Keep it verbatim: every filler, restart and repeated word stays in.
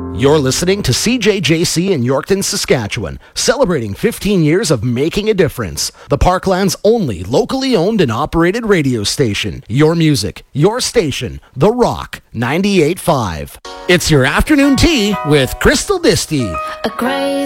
You're listening to C J J C in Yorkton, Saskatchewan, celebrating fifteen years of making a difference. The Parkland's only locally owned and operated radio station. Your music, your station, The Rock ninety-eight point five. It's your afternoon tea with Crystal Disty. A crazy